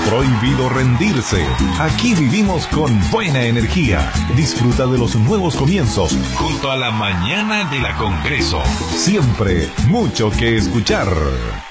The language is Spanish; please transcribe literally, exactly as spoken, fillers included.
prohibido rendirse. Aquí vivimos con buena energía. Disfruta de los nuevos comienzos junto a la mañana de la Congreso. Siempre mucho que escuchar.